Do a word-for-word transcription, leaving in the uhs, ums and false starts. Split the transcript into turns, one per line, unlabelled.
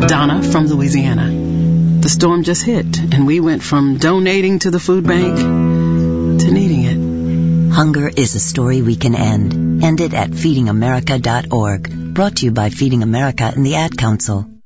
Donna from Louisiana. The storm just hit, and we went from donating to the food bank to needing it.
Hunger is a story we can end. End it at feeding america dot org. Brought to you by Feeding America and the Ad Council.